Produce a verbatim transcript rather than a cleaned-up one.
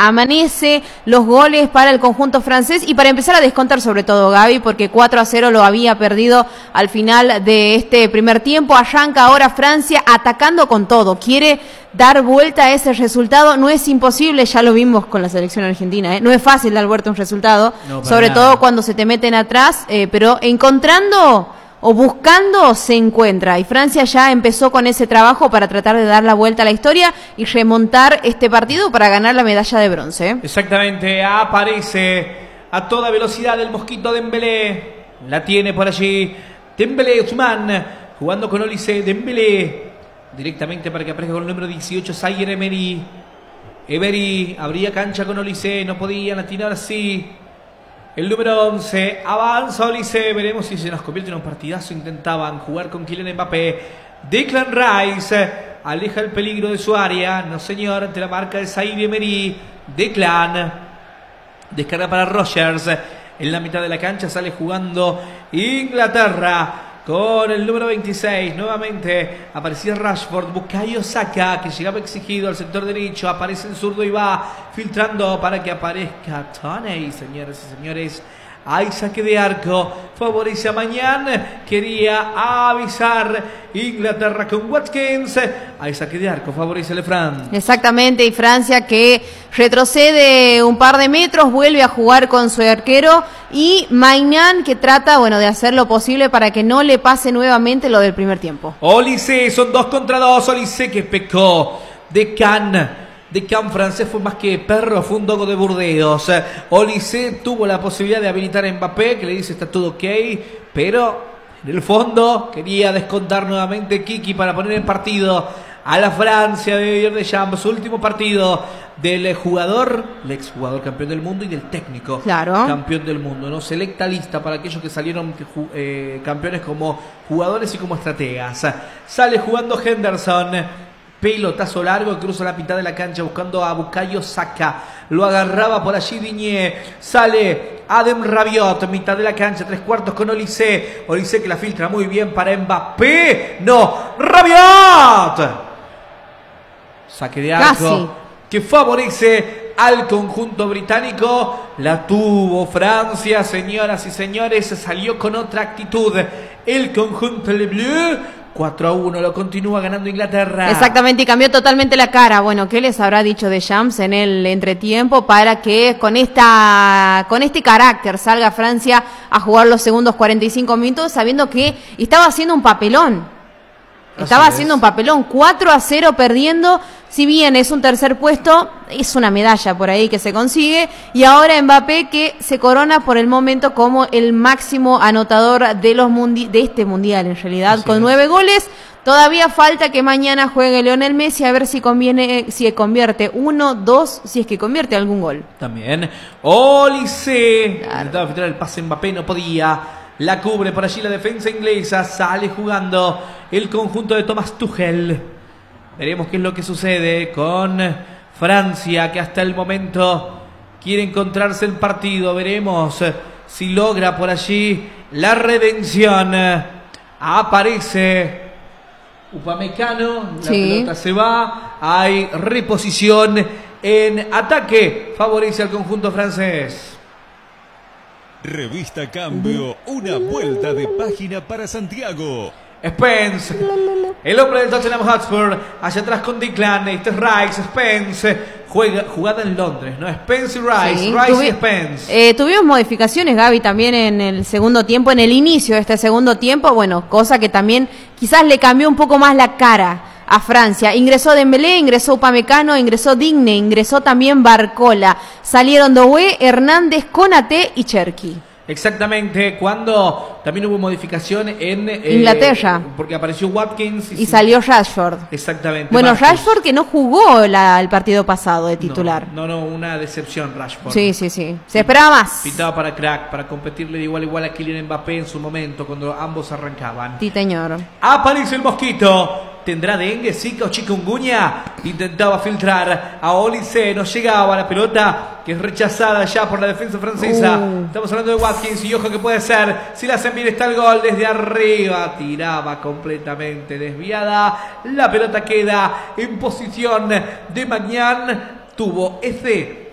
amanece los goles para el conjunto francés y para empezar a descontar sobre todo Gaby, porque cuatro a cero lo había perdido al final de este primer tiempo. Arranca ahora Francia atacando con todo, quiere dar vuelta a ese resultado. No es imposible, ya lo vimos con la selección argentina, ¿eh? No es fácil dar vuelta a un resultado, no, sobre nada. todo cuando se te meten atrás, eh, pero encontrando o buscando se encuentra, y Francia ya empezó con ese trabajo para tratar de dar la vuelta a la historia y remontar este partido para ganar la medalla de bronce. Exactamente, aparece a toda velocidad el mosquito Dembélé, la tiene por allí Dembélé, Ousmane, jugando con Olise, Dembélé, directamente para que aparezca con el número dieciocho, Zaire Emery, Emery, abría cancha con Olise, no podían atinar así. El número once, avanza Olise, veremos si se nos convierte en un partidazo. Intentaban jugar con Kylian Mbappé. Declan Rice aleja el peligro de su área. No señor, ante la marca de Zaire Emery. Declan descarga para Rogers. En la mitad de la cancha sale jugando Inglaterra con el número veintiséis. Nuevamente aparecía Rashford, Bukayo Saka, que llegaba exigido al sector derecho. Aparece el zurdo y va filtrando para que aparezca Toney. Señoras y señores, hay saque de arco, favorece a Mañán. Quería avisar Inglaterra con Watkins. Hay saque de arco, favorece a Lefranc. Exactamente, y Francia que retrocede un par de metros, vuelve a jugar con su arquero. Y Maignan que trata, bueno, de hacer lo posible para que no le pase nuevamente lo del primer tiempo. Olise, son dos contra dos. Olise que pecó de Can. De Can francés fue más que perro, fue un dogo de Burdeos. Olise tuvo la posibilidad de habilitar a Mbappé, que le dice está todo ok, pero en el fondo quería descontar nuevamente Kiki para poner en partido a la Francia de Didier Deschamps, su último partido del jugador, el exjugador campeón del mundo, y del técnico claro. campeón del mundo, ¿no? Selecta lista para aquellos que salieron eh, campeones como jugadores y como estrategas. Sale jugando Henderson. Pelotazo largo, cruza la mitad de la cancha buscando a Bukayo Saka. Lo agarraba por allí Digne. Sale Adem Rabiot, mitad de la cancha, tres cuartos con Olise. Olise que la filtra muy bien para Mbappé. No, Rabiot. Saque de arco. Casi. Que favorece al conjunto británico. La tuvo Francia, señoras y señores. Salió con otra actitud el conjunto Le Bleu. cuatro a uno, lo continúa ganando Inglaterra. Exactamente, y cambió totalmente la cara. Bueno, ¿qué les habrá dicho Deschamps en el entretiempo para que con esta con este carácter salga Francia a jugar los segundos cuarenta y cinco minutos, sabiendo que estaba haciendo un papelón? Estaba Así haciendo es. un papelón, cuatro a cero perdiendo. Si bien es un tercer puesto, es una medalla por ahí que se consigue. Y ahora Mbappé que se corona por el momento como el máximo anotador de los mundi- de este mundial en realidad, Así con es. nueve goles. Todavía falta que mañana juegue Lionel Messi a ver si conviene, si convierte uno, dos, si es que convierte algún gol. También Olise. Claro. Intentaba filtrar el pase Mbappé, no podía. La cubre por allí la defensa inglesa. Sale jugando el conjunto de Thomas Tuchel. Veremos qué es lo que sucede con Francia, que hasta el momento quiere encontrarse el partido. Veremos si logra por allí la redención. Aparece Upamecano, la Sí. pelota se va. Hay reposición en ataque. Favorece al conjunto francés. Revista Cambio, una vuelta de página para Santiago. Spence, el hombre del Tottenham Hotspur, hacia atrás con Declan, este es Rice, Spence, juega, jugada en Londres, ¿no? Spence y Rice, Sí, Rice tuvi- y Spence. Eh, tuvimos modificaciones, Gaby, también en el segundo tiempo, en el inicio de este segundo tiempo, bueno, cosa que también quizás le cambió un poco más la cara a Francia. Ingresó Dembélé, ingresó Upamecano, ingresó Digne, ingresó también Barcola. Salieron Doué, Hernández, Konaté y Cherki. Exactamente, cuando también hubo modificación en eh, Inglaterra. porque apareció Watkins Y salió Rashford. Exactamente. Bueno, Marcus. Rashford que no jugó la- el partido pasado de titular. No, no, no, una decepción Rashford. Sí, sí, sí. Se esperaba más. Pintaba para crack, para competirle de igual a igual a Kylian Mbappé en su momento, cuando ambos arrancaban. Sí, señor. Aparece el mosquito. ¿Tendrá dengue, zika o chikungunya? Intentaba filtrar a Olise, no llegaba la pelota, que es rechazada ya por la defensa francesa. Uh. Estamos hablando de Watkins y ojo que puede ser, si la hacen bien está el gol desde arriba. Tiraba completamente desviada. La pelota queda en posición de Mañán. Tuvo ese